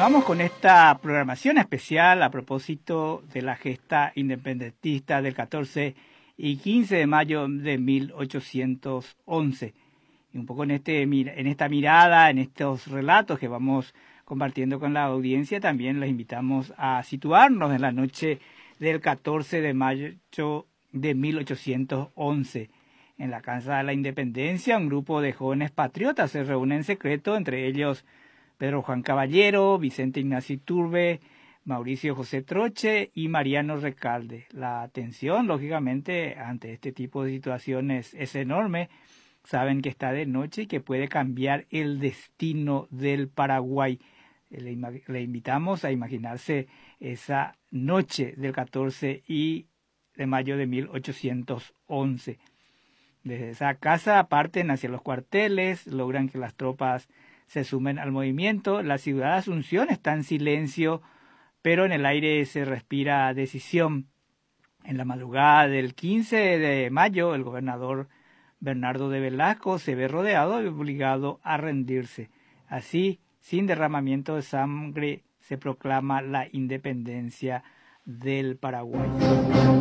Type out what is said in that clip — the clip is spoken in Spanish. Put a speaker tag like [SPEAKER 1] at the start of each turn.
[SPEAKER 1] Continuamos con esta programación especial a propósito de la gesta independentista del 14 y 15 de mayo de 1811. Y un poco en esta mirada, en estos relatos que vamos compartiendo con la audiencia, también les invitamos a situarnos en la noche del 14 de mayo de 1811. En la Casa de la Independencia, un grupo de jóvenes patriotas se reúne en secreto, entre ellos Pedro Juan Caballero, Vicente Ignacio Iturbe, Mauricio José Troche y Mariano Recalde. La tensión, lógicamente, ante este tipo de situaciones es enorme. Saben que está de noche y que puede cambiar el destino del Paraguay. Le invitamos a imaginarse esa noche del 14 de mayo de 1811. Desde esa casa parten hacia los cuarteles, logran que las tropas se sumen al movimiento. La ciudad de Asunción está en silencio, pero en el aire se respira decisión. En la madrugada del 15 de mayo, el gobernador Bernardo de Velasco se ve rodeado y obligado a rendirse. Así, sin derramamiento de sangre, se proclama la independencia del Paraguay.